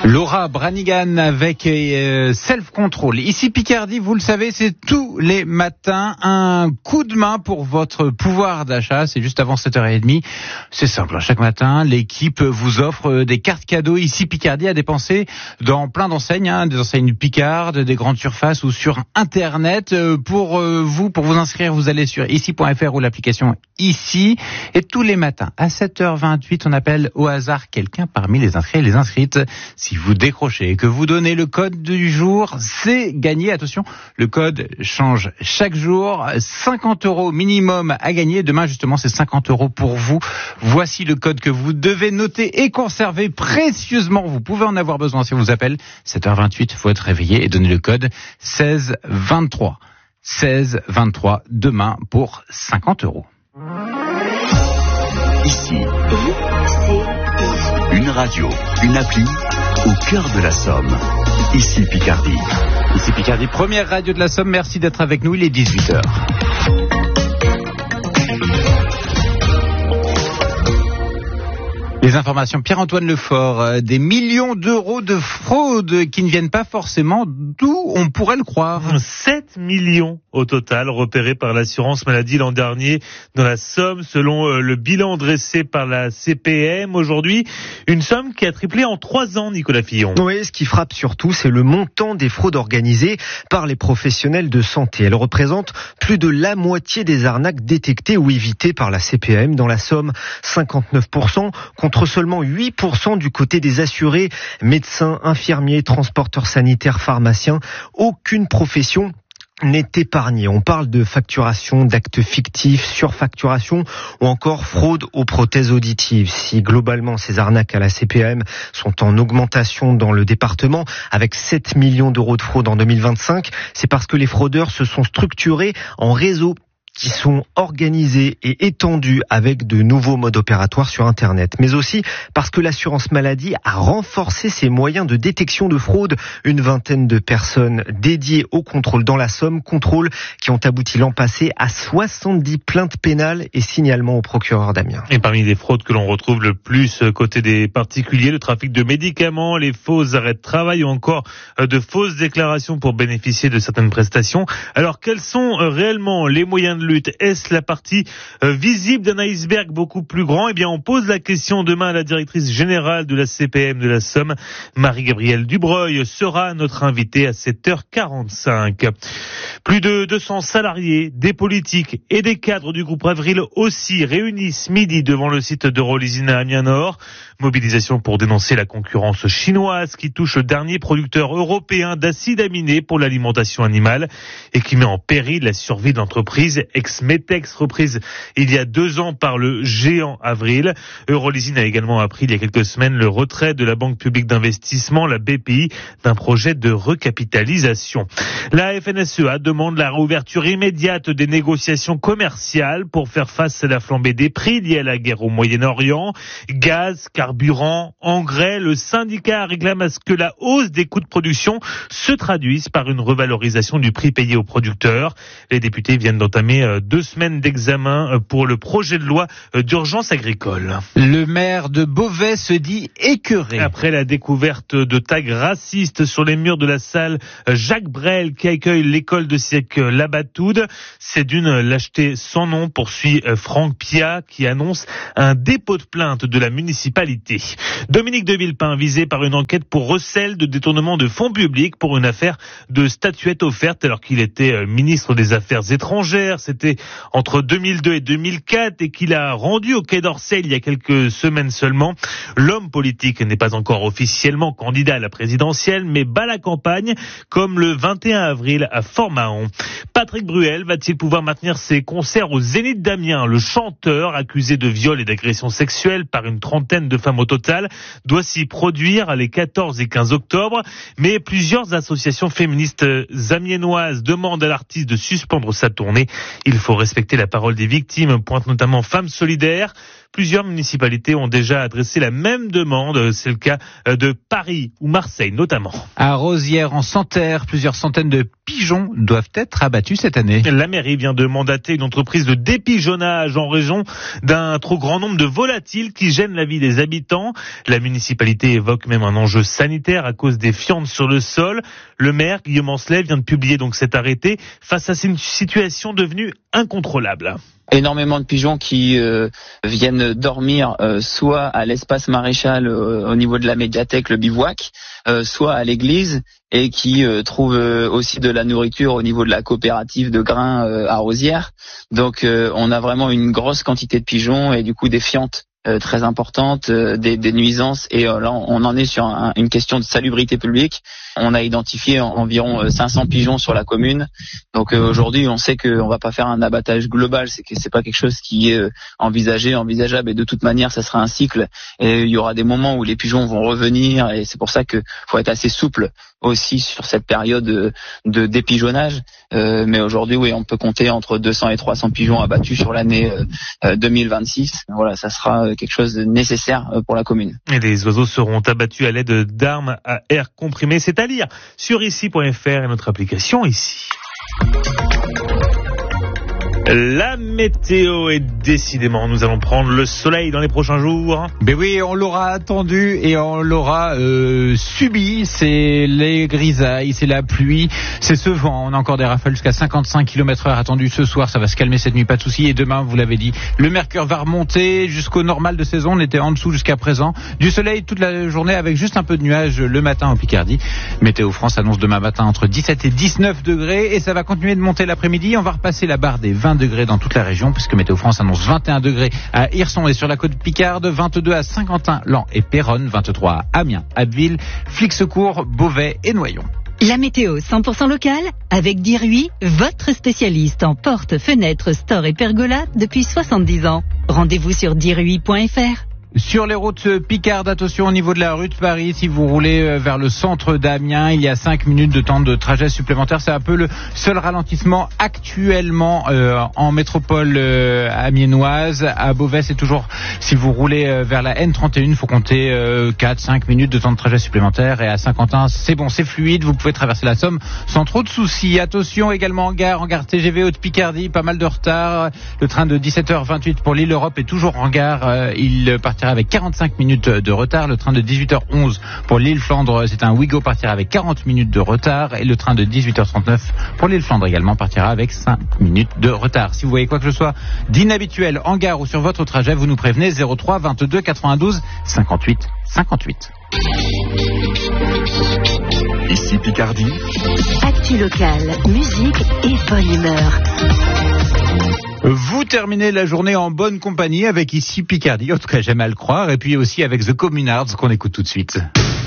Laura Branigan avec Self Control. Ici Picardie, vous le savez, c'est tous les matins un coup de main pour votre pouvoir d'achat. C'est juste avant 7h30. C'est simple, chaque matin, l'équipe vous offre des cartes cadeaux ici Picardie à dépenser dans plein d'enseignes, des enseignes Picardes, des grandes surfaces ou sur Internet. Pour vous inscrire, vous allez sur ici.fr ou l'application Ici. Et tous les matins, à 7h28, on appelle au hasard quelqu'un parmi les inscrits et les inscrites. Si vous décrochez et que vous donnez le code du jour, c'est gagné. Attention, le code change chaque jour. 50 € minimum à gagner. Demain, justement, c'est 50 € pour vous. Voici le code que vous devez noter et conserver précieusement. Vous pouvez en avoir besoin si on vous appelle. 7h28, faut être réveillé et donner le code 1623. 1623 demain pour 50 €. Ici, une radio, une appli au cœur de la Somme. Ici Picardie. Ici Picardie, première radio de la Somme. Merci d'être avec nous, il est 18h. Les informations, Pierre-Antoine Lefort, des millions d'euros de fraude qui ne viennent pas forcément d'où on pourrait le croire. 7 millions au total repérés par l'assurance maladie l'an dernier dans la Somme, selon le bilan dressé par la CPM. Aujourd'hui, une somme qui a triplé en 3 ans, Nicolas Fillon. Oui, ce qui frappe surtout, c'est le montant des fraudes organisées par les professionnels de santé. Elle représente plus de la moitié des arnaques détectées ou évitées par la CPM. Dans la Somme, 59%, contre seulement 8% du côté des assurés, médecins, infirmiers, transporteurs sanitaires, pharmaciens. Aucune profession n'est épargnée. On parle de facturation, d'actes fictifs, surfacturation ou encore fraude aux prothèses auditives. Si globalement ces arnaques à la CPM sont en augmentation dans le département avec 7 millions d'euros de fraude en 2025, c'est parce que les fraudeurs se sont structurés en réseau qui sont organisés et étendus avec de nouveaux modes opératoires sur Internet. Mais aussi parce que l'assurance maladie a renforcé ses moyens de détection de fraude. Une vingtaine de personnes dédiées au contrôle dans la Somme, contrôles qui ont abouti l'an passé à 70 plaintes pénales et signalements au procureur d'Amiens. Et parmi les fraudes que l'on retrouve le plus côté des particuliers, le trafic de médicaments, les faux arrêts de travail ou encore de fausses déclarations pour bénéficier de certaines prestations. Alors quels sont réellement les moyens de lutte? Est-ce la partie visible d'un iceberg beaucoup plus grand? Eh bien, on pose la question demain à la directrice générale de la CPM de la Somme, Marie-Gabrielle Dubreuil, sera notre invitée à 7h45. Plus de 200 salariés, des politiques et des cadres du groupe Avril aussi réunis ce midi devant le site d'Eurolysin à Amiens-Nord. Mobilisation pour dénoncer la concurrence chinoise qui touche le dernier producteur européen d'acides aminés pour l'alimentation animale et qui met en péril la survie de l'entreprise ex-Metex, reprise il y a 2 ans par le géant Avril. Eurolysin a également appris il y a quelques semaines le retrait de la banque publique d'investissement, la BPI, d'un projet de recapitalisation. La FNSEA demande la réouverture immédiate des négociations commerciales pour faire face à la flambée des prix liés à la guerre au Moyen-Orient. Gaz, carburant, engrais, le syndicat réclame à ce que la hausse des coûts de production se traduise par une revalorisation du prix payé aux producteurs. Les députés viennent d'entamer 2 semaines d'examen pour le projet de loi d'urgence agricole. Le maire de Beauvais se dit écœuré. Après la découverte de tags racistes sur les murs de la salle Jacques Brel qui accueille l'école de cirque Labatoude, c'est d'une lâcheté sans nom, poursuit Franck Piat qui annonce un dépôt de plainte de la municipalité. Dominique de Villepin visé par une enquête pour recel de détournement de fonds publics pour une affaire de statuettes offertes alors qu'il était ministre des Affaires étrangères. C'était entre 2002 et 2004 et qu'il a rendu au Quai d'Orsay il y a quelques semaines seulement. L'homme politique n'est pas encore officiellement candidat à la présidentielle, mais bat la campagne comme le 21 avril à Fort-Mahon. Patrick Bruel va-t-il pouvoir maintenir ses concerts au Zénith d'Amiens? Le chanteur, accusé de viol et d'agression sexuelle par une trentaine de femmes au total, doit s'y produire les 14 et 15 octobre. Mais plusieurs associations féministes amiénoises demandent à l'artiste de suspendre sa tournée. Il faut respecter la parole des victimes, pointe notamment Femmes Solidaires. Plusieurs municipalités ont déjà adressé la même demande. C'est le cas de Paris ou Marseille notamment. À Rosières, en Santerre, plusieurs centaines de pigeons doivent être abattus cette année. La mairie vient de mandater une entreprise de dépigeonnage en raison d'un trop grand nombre de volatiles qui gênent la vie des habitants. La municipalité évoque même un enjeu sanitaire à cause des fientes sur le sol. Le maire, Guillaume Ancelet, vient de publier donc cet arrêté face à une situation devenue incontrôlable. Énormément de pigeons qui viennent dormir soit à l'espace maréchal au niveau de la médiathèque, le bivouac, soit à l'église, et qui trouvent aussi de la nourriture au niveau de la coopérative de grains à Rosières. Donc on a vraiment une grosse quantité de pigeons et du coup des fientes très importantes, des nuisances, et là on en est sur une question de salubrité publique. On a identifié environ 500 pigeons sur la commune. Donc aujourd'hui on sait qu'on va pas faire un abattage global, c'est pas quelque chose qui est envisageable, et de toute manière ça sera un cycle et il y aura des moments où les pigeons vont revenir, et c'est pour ça que faut être assez souple aussi sur cette période de dépigeonnage. Mais aujourd'hui oui, on peut compter entre 200 et 300 pigeons abattus sur l'année 2026. Voilà, ça sera quelque chose de nécessaire pour la commune. Et les oiseaux seront abattus à l'aide d'armes à air comprimé. C'est à lire sur ici.fr et notre application ici. La météo est décidément, nous allons prendre le soleil dans les prochains jours. Ben oui, on l'aura attendu et on l'aura subi. C'est les grisailles, c'est la pluie, c'est ce vent. On a encore des rafales jusqu'à 55 km/h attendues ce soir. Ça va se calmer cette nuit, pas de souci. Et demain, vous l'avez dit, le mercure va remonter jusqu'au normal de saison. On était en dessous jusqu'à présent. Du soleil toute la journée avec juste un peu de nuages le matin en Picardie. Météo France annonce demain matin entre 17 et 19 degrés et ça va continuer de monter l'après-midi. On va repasser la barre des 20 degrés dans toute la région, puisque Météo France annonce 21 degrés à Hirson et sur la côte Picarde, 22 à Saint-Quentin, Laon et Péronne, 23 à Amiens, Abbeville, Flixecourt, Beauvais et Noyon. La météo 100% locale avec Diruy, votre spécialiste en portes, fenêtres, stores et pergolas depuis 70 ans. Rendez-vous sur diruy.fr. Sur les routes picardes, attention au niveau de la rue de Paris, si vous roulez vers le centre d'Amiens, il y a 5 minutes de temps de trajet supplémentaire. C'est un peu le seul ralentissement actuellement en métropole amiénoise. À Beauvais, c'est toujours, si vous roulez vers la N31, il faut compter 4-5 minutes de temps de trajet supplémentaire. Et à Saint-Quentin, c'est bon, c'est fluide, vous pouvez traverser la Somme sans trop de soucis. Attention également en gare TGV Haute-Picardie, pas mal de retard. Le train de 17h28 pour l'île Europe est toujours en gare. Il partira avec 45 minutes de retard. Le train de 18h11 pour l'île Flandre, c'est un Ouigo, partira avec 40 minutes de retard. Et le train de 18h39 pour l'île Flandre également partira avec 5 minutes de retard. Si vous voyez quoi que ce soit d'inhabituel en gare ou sur votre trajet, vous nous prévenez 03 22 92 58 58. Ici Picardie. Actu locale, musique et bonne humeur. Vous terminez la journée en bonne compagnie avec Ici Picardie, en tout cas j'aime à le croire, et puis aussi avec The Communards qu'on écoute tout de suite.